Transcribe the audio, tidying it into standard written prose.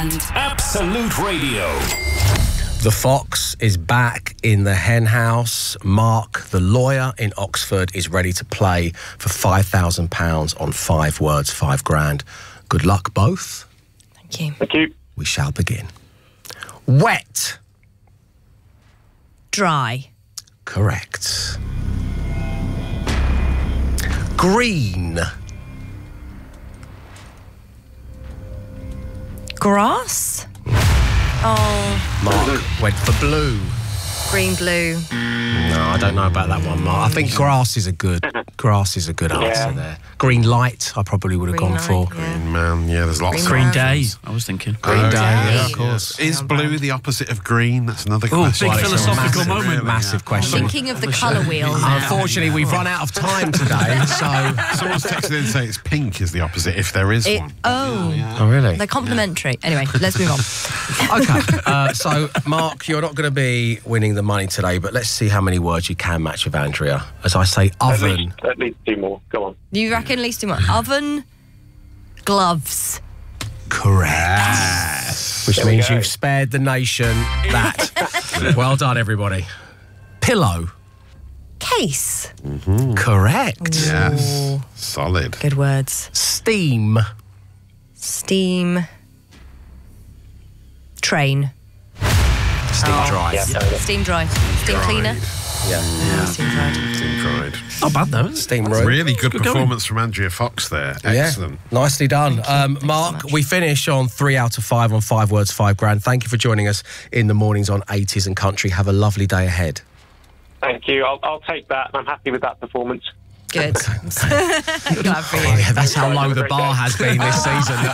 Land. Absolute Radio. The Fox is back in the hen house. Mark, the lawyer in Oxford, is ready to play for £5,000 on 5 words, 5 grand. Good luck, both. Thank you. Thank you. We shall begin. Wet. Dry. Correct. Green. Grass. Oh, Mark went for blue. green, blue. No, I don't know about that one, Mark. I think grass is a good answer there. Green light, I probably would have Green gone for. light, yeah. Green man, yeah, there's lots Green of man. Day, I was thinking. Green day, yeah, of Day. course. Is blue the opposite of green? That's another question. big Well, it's a philosophical massive, moment. Massive question. Thinking of the colour wheel now. Unfortunately, we've run out of time today, so... Someone's texted in saying it's pink is the opposite, if there is one. Oh, really? They're complementary. Anyway, let's move on. Okay, so, Mark, you're not going to be winning the money today, but let's see how many words you can match with Andrea. As I say, oven. At least 2 more. Go on. You reckon at least 2 more? Oven, gloves. Correct. Which There we means go. you've spared the nation that. Well done, everybody. Pillow. Case. Correct. Yes. Solid. Good words. Steam. Steam. Train. Steam dry. Yeah. Steam dry. Steam cleaner. Yeah. Steam dried. Team pride. Not bad though, is it? Steam room. Really good going. performance from Andrea Fox there. Excellent. Yeah, nicely done. Thank you Mark, so much. we finish on 3 out of 5 on 5 words, 5 grand. Thank you for joining us in the mornings on 80s and Country. Have a lovely day ahead. Thank you. I'll take that. I'm happy with that performance. Good. Glad for you. Yeah, that's how low the bar has been this season.